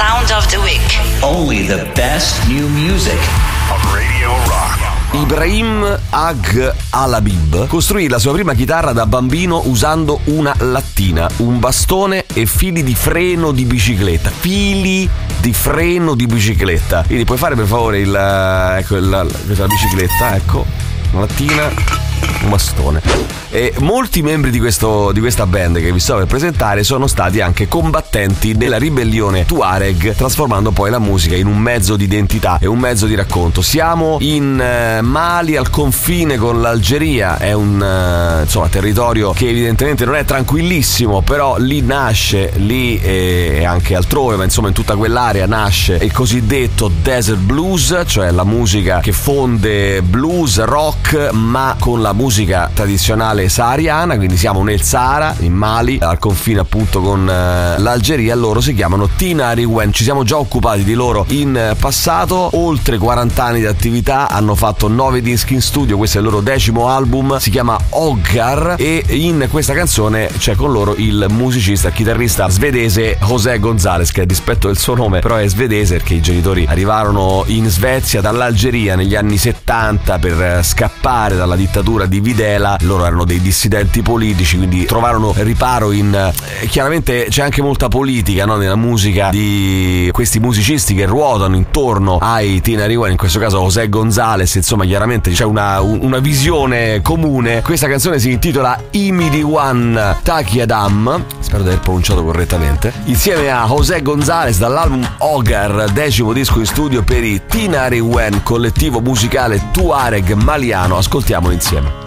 Sound of the Week. Only the best new music on Radio Rock. Ibrahim Ag Alabib costruì la sua prima chitarra da bambino usando una lattina, un bastone e fili di freno di bicicletta. Fili di freno di bicicletta. Quindi puoi fare per favore la bicicletta, ecco, una lattina, un bastone. E molti membri di questa band che vi sto per presentare sono stati anche combattenti della ribellione Tuareg, trasformando poi la musica in un mezzo di identità e un mezzo di racconto. Siamo in Mali, al confine con l'Algeria, è un territorio che evidentemente non è tranquillissimo, però lì nasce, lì e anche altrove, ma insomma in tutta quell'area nasce il cosiddetto desert blues, cioè la musica che fonde blues, rock, ma con la musica tradizionale sahariana. Quindi siamo nel Sahara, in Mali, al confine appunto con l'Algeria. Loro si chiamano Tinari Wen. Ci siamo già occupati di loro in passato, oltre 40 anni di attività, hanno fatto 9 dischi in studio, questo è il loro 10° album, si chiama Oggar, e in questa canzone c'è con loro il musicista, il chitarrista svedese José González, che a dispetto del suo nome però è svedese perché i genitori arrivarono in Svezia dall'Algeria negli anni 70 per scappare dalla dittatura di Videla. Loro erano dei dissidenti politici, quindi trovarono riparo in chiaramente c'è anche molta politica, no, nella musica di questi musicisti che ruotano intorno ai Tinari Wen, in questo caso José González. Insomma, chiaramente c'è una visione comune. Questa canzone si intitola Imidiwan Takiadam, spero di aver pronunciato correttamente, insieme a José González dall'album Oggar, 10° disco in studio per i Tinari Wen, collettivo musicale Tuareg maliano. Ascoltiamolo insieme.